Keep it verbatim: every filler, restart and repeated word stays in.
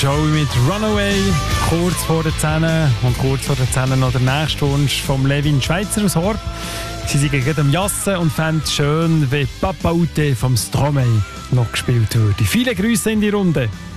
Joey mit Runaway. Kurz vor der zehn und kurz vor der zehn noch der nächste Wunsch vom Levin Schweizer aus Horb. Sie sind gerade am Jassen und fänden es schön, wie Papa Ute vom Stromae noch gespielt wurde. Viele Grüße in die Runde.